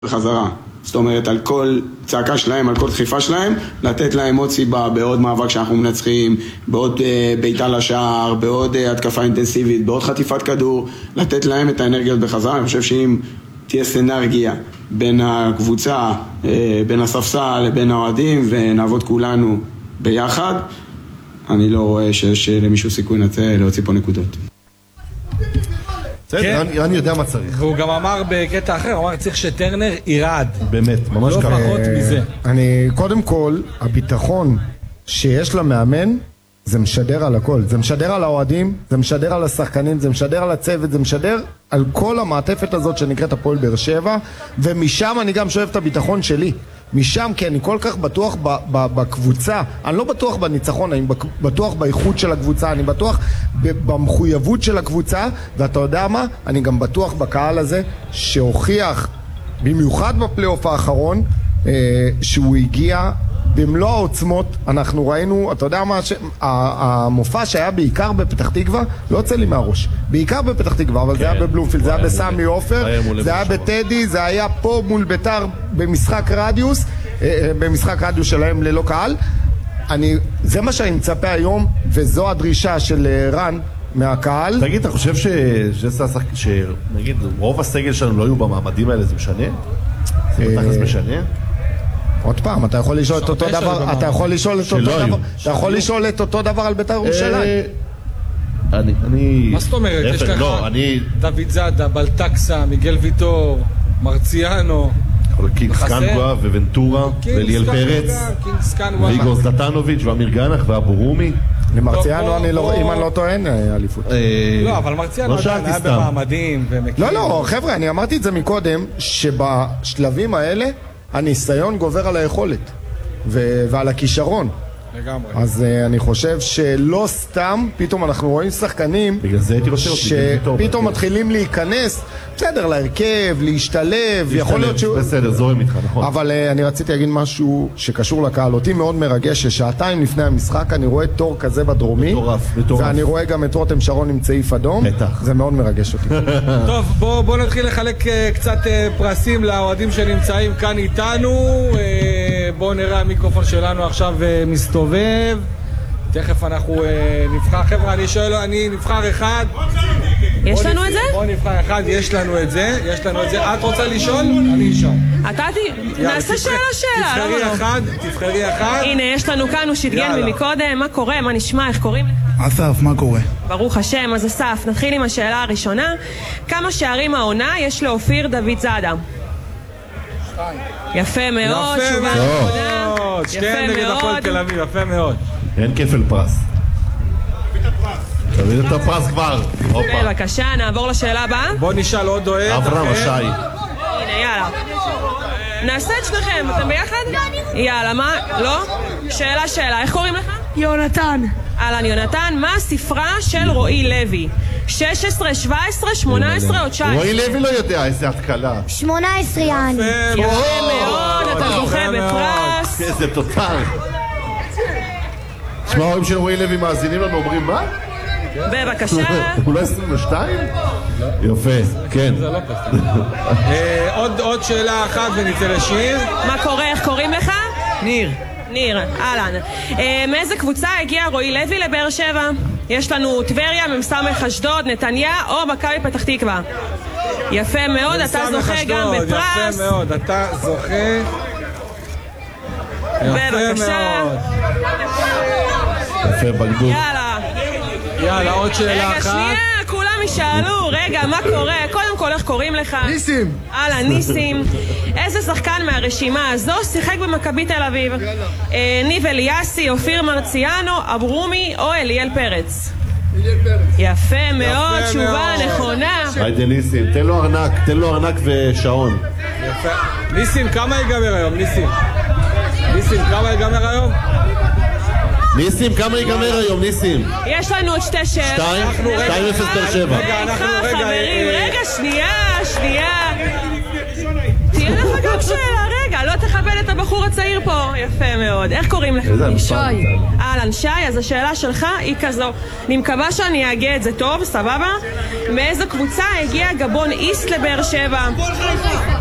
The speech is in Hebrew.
בחזרה. זאת אומרת, על כל צעקה שלהם, על כל דחיפה שלהם, לתת להם עוד סיבה, בעוד מאבק שאנחנו מנצחים, בעוד ביתה לשער, בעוד התקפה אינטנסיבית, בעוד חטיפת כדור, לתת להם את האנרגיות בחזרה. אני חושב שאם תהיה סנרגיה בין הקבוצה, בין הספסל לבין האוהדים, ונעבוד כולנו ביחד, אני לא רואה שיש למישהו סיכוי להוציא פה נקודות. אני יודע מה צריך. והוא גם אמר בקטע אחר, הוא אמר צריך שטרנר ירד. באמת, ממש ככה. לא פחות מזה. אני, קודם כל, הביטחון שיש למאמן, זה משדר על הכל. זה משדר על האוהדים, זה משדר על השחקנים, זה משדר על הצוות, זה משדר על כל המעטפת הזאת שנקראת הפועל באר שבע, ומשם אני גם שואב את הביטחון שלי. משם, כי אני כל כך בטוח בקבוצה, אני לא בטוח בניצחון, אני בטוח באיכות של הקבוצה, אני בטוח במחויבות של הקבוצה, ואתה יודע מה? אני גם בטוח בקהל הזה שהוכיח, במיוחד בפלייאוף האחרון, שהוא הגיע במלוא העוצמות. אנחנו ראינו, אתה יודע מה, המופע שהיה בעיקר בפתח תקווה, לא יוצא לי מהראש, בעיקר בפתח תקווה, אבל זה היה בבלומפילד, זה היה בסמי עופר, זה היה בטדי, זה היה פה מול ביתר במשחק רדיוס, במשחק רדיוס שלהם ללא קהל. זה מה שאני מצפה היום, וזו הדרישה של רן מהקהל. תגיד, אתה חושב שנגיד רוב הסגל שלנו לא היו במעמדים האלה, זה משנה? זה בתכלס משנה? עוד פעם, אתה יכול לשאול את אותו דבר, אתה יכול לשאול את אותו דבר על בית"ר ירושלים. מה זאת אומרת? יש לך דוד זאדה, בלטקסה, מיגל ויטור, מרציאנו, קינגסקנגווה וונטורה ואליאל פרץ ואיגור זלטנוביץ' ואמיר גנח ואבו רומי. למרציאנו, אם אני לא טוען, אליפות. לא, אבל מרציאנו היה במעמדים. לא, חבר'ה, אני אמרתי את זה מקודם, שבשלבים האלה הניסיון גובר על היכולת ועל הכישרון. לגמרי. אז אני חושב שלא סתם פתאום אנחנו רואים שחקנים שפתאום מתחילים להיכנס בסדר להרכב, להשתלב, יכול להיות שהוא בסדר, זורם איתך, נכון. אבל אני רציתי להגיד משהו שקשור לקהל. אותי מאוד מרגש ששעתיים לפני המשחק אני רואה תור כזה בדרומי, ואני רואה גם את רותם שרון עם צעיף אדום. זה מאוד מרגש אותי. טוב, בוא נתחיל לחלק קצת פרסים לאוהדים שנמצאים כאן איתנו. בואו נראה, המיקרופון שלנו עכשיו מסתובב, תכף אנחנו נבחר. חבר'ה, אני נבחר אחד. יש לנו את זה? בואו נבחר אחד, יש לנו את זה. את רוצה לשאול? אני אשאל. נעשה שאלה. תבחרי אחד. הנה, יש לנו כאן, הוא שתגן ממקודם. מה קורה? מה נשמע? איך קוראים? אסף, מה קורה? ברוך השם. אז אסף, נתחיל עם השאלה הראשונה. כמה שערים העונה יש לאופיר דוד זאדה? יפה מאוד, תשובה נכונה. שתיהן נגד הפועל תל אביב, יפה מאוד. אין כפל פרס. תביא את הפרס כבר. בבקשה, נעבור לשאלה הבאה. בוא נשאל עוד אוהד. אברהם השי. הנה, יאללה. נעשה את שניכם, אתם ביחד? יאללה, מה? לא? שאלה, איך קוראים לך? יונתן. אהלן, יונתן, מה הספרה של רועי לוי? 16, 17, 18 או 19? רועי לוי לא יודע, איזה התקלה. 18 יעני. יפה מאוד, אתה זוכה בפרס. איזה תותר. תשמע, ההורים של רועי לוי מאזינים לנו, אומרים מה? בבקשה. אולי 22? יפה, כן. עוד שאלה אחת ונצא לשיר. מה קורה, איך קוראים לך? ניר, אהלן. מאיזה קבוצה הגיע רועי לוי לבאר שבע? יש לנו טבריה, מ"ס אשדוד, נתניה או מכבי פתח תקווה. יפה מאוד, אתה זוכה גם בפרס. יפה מאוד, אתה זוכה. בבקשה. יפה בגדול. יאללה, עוד שאלה אחת. רגע, שנייה, כולם ישאלו. רגע, מה קורה? קודם כל, איך קוראים לך? ניסים. אהלן, ניסים. איזה שחקן מהרשימה הזו שיחק במכבי תל אביב? ניב אליאסי, אופיר מרציאנו, אבו רומי או אליאל פרץ? יפה מאוד, תשובה נכונה. היידה ניסים, תן לו ארנק ושעון. יפה. ניסים, כמה ייגמר היום? ניסים, כמה ייגמר היום? ניסים, כמה ייגמר היום, ניסים? יש לנו עוד שתי שאלות. 2-0 באר שבע. רגע, שנייה. תהיה לך גם שאלה, רגע, לא תכבד את הבחור הצעיר פה. יפה מאוד. איך קוראים לך? שי. אהלן, שי, אז השאלה שלך היא כזו. אני מקווה שאני אגיע את זה טוב, סבבה? מאיזו קבוצה הגיע גבון איסט לבאר שבע?